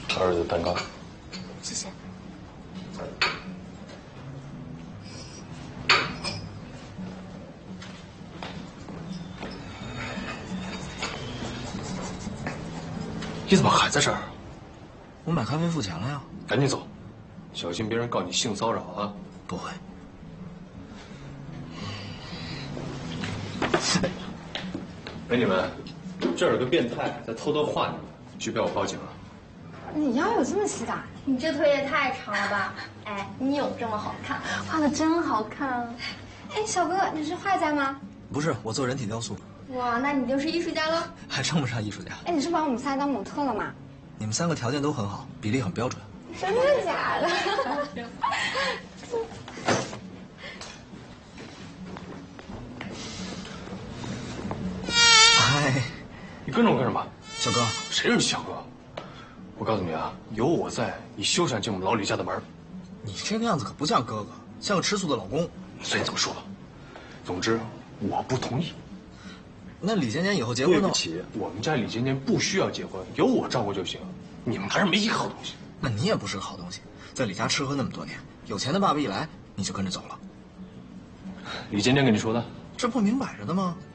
儿子的蛋糕。 谢谢。 你怎么还在这儿？ 我买咖啡付钱了呀。 赶紧走，小心别人告你性骚扰啊！ 不会。 美女们，这儿有个变态在偷偷画你们，需不要我报警啊？ 你腰有这么细的？ 你这腿也太长了吧！哎，你有这么好看？ 画的真好看。哎，小哥，你是画家吗？ 不是，我做人体雕塑。 哇，那你就是艺术家喽？ 还称不上艺术家。 哎，你是把我们仨当模特了吗？ 你们3个条件都很好，比例很标准。 真的假的？ 哎， 你跟着我干什么？ 小哥， 谁是你小哥？我告诉你啊，有我在，你休想进我们老李家的门。 你这个样子可不像哥哥，像个吃素的老公。 随你怎么说吧，总之我不同意。 那李尖尖以后结婚呢？ 对不起，我们家李尖尖不需要结婚，有我照顾就行。你们还是没一个好东西。 那你也不是个好东西，在李家吃喝那么多年，有钱的爸爸一来你就跟着走了。 李尖尖跟你说的？ 这不明摆着的吗？